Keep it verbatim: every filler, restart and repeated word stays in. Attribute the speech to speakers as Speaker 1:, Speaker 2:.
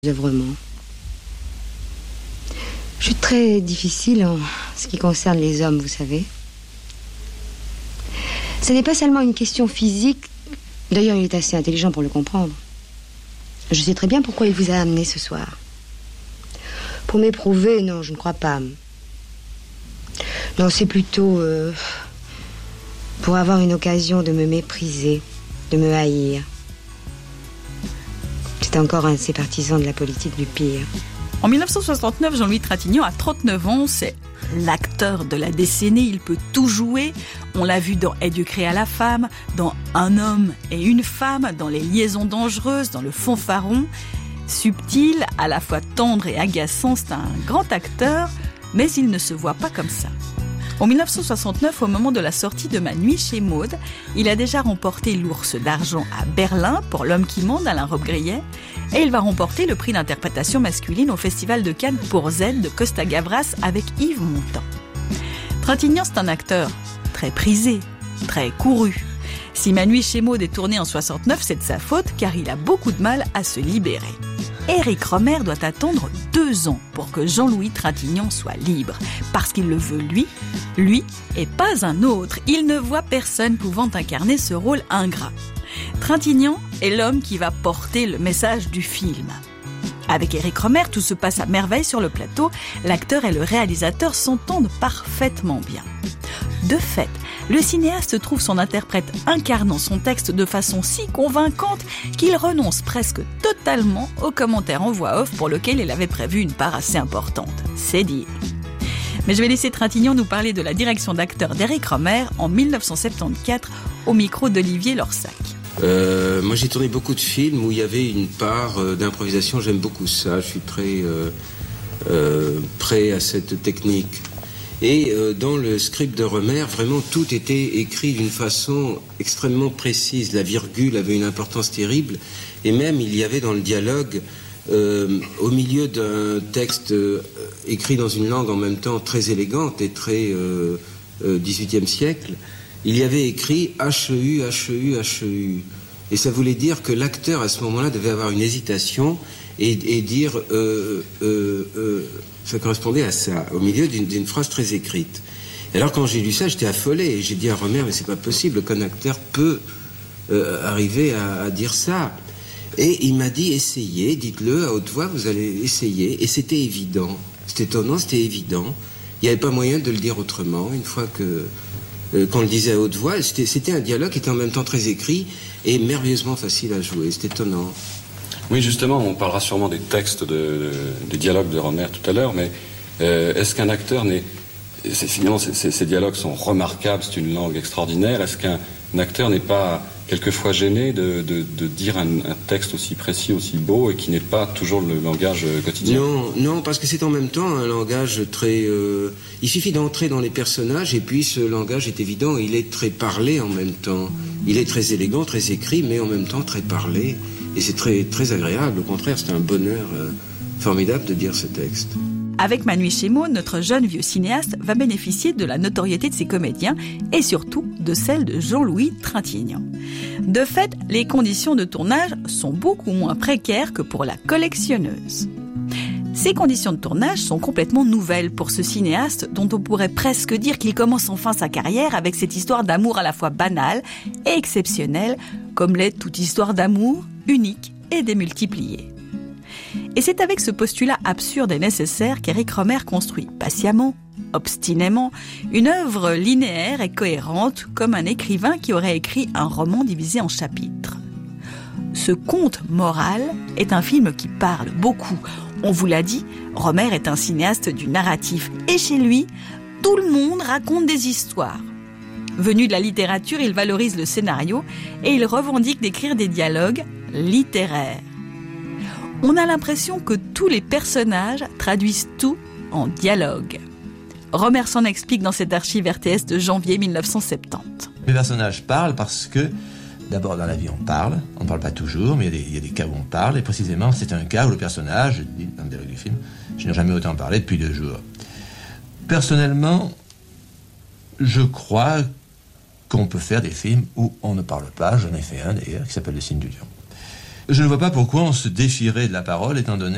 Speaker 1: œuvrement. Je suis très difficile en ce qui concerne les hommes, vous savez. Ce n'est pas seulement une question physique. D'ailleurs, il est assez intelligent pour le comprendre. Je sais très bien pourquoi il vous a amené ce soir. Pour m'éprouver, non, je ne crois pas. Non, c'est plutôt euh, pour avoir une occasion de me mépriser, de me haïr. C'est encore un de ces partisans de la politique du pire.
Speaker 2: En mille neuf cent soixante-neuf, Jean-Louis Trintignant a trente-neuf ans, c'est l'acteur de la décennie, il peut tout jouer. On l'a vu dans Éduquer à la femme, dans Un homme et une femme, dans Les liaisons dangereuses, dans Le fanfaron. Subtil, à la fois tendre et agaçant, c'est un grand acteur, mais il ne se voit pas comme ça. En mille neuf cent soixante-neuf, au moment de la sortie de Ma nuit chez Maud, il a déjà remporté l'Ours d'argent à Berlin pour L'homme qui ment d'Alain Robbe-Grillet, et il va remporter le prix d'interprétation masculine au Festival de Cannes pour Z de Costa Gavras avec Yves Montand. Trintignant, c'est un acteur très prisé, très couru. Si Ma nuit chez Maud est tournée en soixante-neuf, c'est de sa faute car il a beaucoup de mal à se libérer. Éric Rohmer doit attendre deux ans pour que Jean-Louis Trintignant soit libre, parce qu'il le veut lui, lui et pas un autre. Il ne voit personne pouvant incarner ce rôle ingrat. Trintignant est l'homme qui va porter le message du film. Avec Éric Rohmer, tout se passe à merveille sur le plateau. L'acteur et le réalisateur s'entendent parfaitement bien. De fait, le cinéaste trouve son interprète incarnant son texte de façon si convaincante qu'il renonce presque totalement aux commentaires en voix off pour lequel il avait prévu une part assez importante. C'est dire. Mais je vais laisser Trintignant nous parler de la direction d'acteur d'Éric Rohmer en mille neuf cent soixante-quatorze au micro d'Olivier Lorsac.
Speaker 3: Euh, moi j'ai tourné beaucoup de films où il y avait une part euh, d'improvisation, j'aime beaucoup ça, je suis très euh, euh, prêt à cette technique. Et euh, dans le script de Rohmer, vraiment tout était écrit d'une façon extrêmement précise, la virgule avait une importance terrible, et même il y avait dans le dialogue, euh, au milieu d'un texte euh, écrit dans une langue en même temps très élégante et très euh, euh, dix-huitième siècle, il y avait écrit H E U, H E U, H E U. Et ça voulait dire que l'acteur, à ce moment-là, devait avoir une hésitation et, et dire... Euh, euh, euh, ça correspondait à ça, au milieu d'une, d'une phrase très écrite. Et alors, quand j'ai lu ça, j'étais affolé. Et j'ai dit à Rohmer, mais c'est pas possible qu'un acteur peut euh, arriver à, à dire ça. Et il m'a dit, essayez, dites-le à haute voix, vous allez essayer. Et c'était évident. C'était étonnant, c'était évident. Il n'y avait pas moyen de le dire autrement. Une fois que... Euh, qu'on le disait à haute voix, c'était, c'était un dialogue qui était en même temps très écrit et merveilleusement facile à jouer. C'était étonnant.
Speaker 4: Oui, justement, on parlera sûrement des textes, de, de, des dialogues de Rohmer tout à l'heure, mais euh, est-ce qu'un acteur n'est... C'est, finalement, c'est, c'est, ces dialogues sont remarquables, c'est une langue extraordinaire. Est-ce qu'un acteur n'est pas quelquefois gêné de, de, de dire un, un texte aussi précis, aussi beau, et qui n'est pas toujours le langage quotidien ?
Speaker 3: Non, non, parce que c'est en même temps un langage très... Euh, il suffit d'entrer dans les personnages, et puis ce langage est évident, il est très parlé en même temps. Il est très élégant, très écrit, mais en même temps très parlé. Et c'est très, très agréable, au contraire, c'est un bonheur euh, formidable de dire ce texte.
Speaker 2: Avec Ma nuit chez Maud, notre jeune vieux cinéaste va bénéficier de la notoriété de ses comédiens et surtout de celle de Jean-Louis Trintignant. De fait, les conditions de tournage sont beaucoup moins précaires que pour la collectionneuse. Ces conditions de tournage sont complètement nouvelles pour ce cinéaste dont on pourrait presque dire qu'il commence enfin sa carrière avec cette histoire d'amour à la fois banale et exceptionnelle, comme l'est toute histoire d'amour, unique et démultipliée. Et c'est avec ce postulat absurde et nécessaire qu'Éric Rohmer construit patiemment, obstinément, une œuvre linéaire et cohérente comme un écrivain qui aurait écrit un roman divisé en chapitres. Ce conte moral est un film qui parle beaucoup. On vous l'a dit, Rohmer est un cinéaste du narratif. Et chez lui, tout le monde raconte des histoires. Venu de la littérature, il valorise le scénario et il revendique d'écrire des dialogues littéraires. On a l'impression que tous les personnages traduisent tout en dialogue. Rohmer s'en explique dans cette archive R T S de janvier mille neuf cent soixante-dix.
Speaker 5: Les personnages parlent parce que, d'abord dans la vie on parle, on ne parle pas toujours, mais il y, a des, il y a des cas où on parle, et précisément c'est un cas où le personnage, je dis dans le dialogue du film, je n'ai jamais autant parlé depuis deux jours. Personnellement, je crois qu'on peut faire des films où on ne parle pas, j'en ai fait un d'ailleurs, qui s'appelle Le Signe du Lion. Je ne vois pas pourquoi on se défierait de la parole, étant donné